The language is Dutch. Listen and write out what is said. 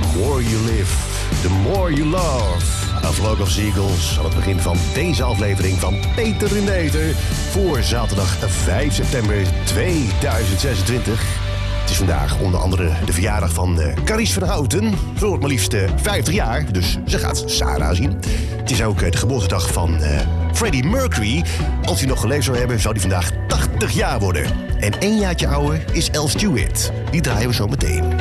more you live, the more you love. A Flock of Seagulls aan het begin van deze aflevering van Peter in de Eter voor zaterdag 5 september 2026. Het is vandaag onder andere de verjaardag van Carice van Houten. Ze wordt maar liefst 50 jaar, dus ze gaat Sarah zien. Het is ook de geboortedag van Freddie Mercury. Als hij nog geleefd zou hebben, zou hij vandaag 80 jaar worden. En 1 jaartje ouder is Elle Stewart. Die draaien we zo meteen.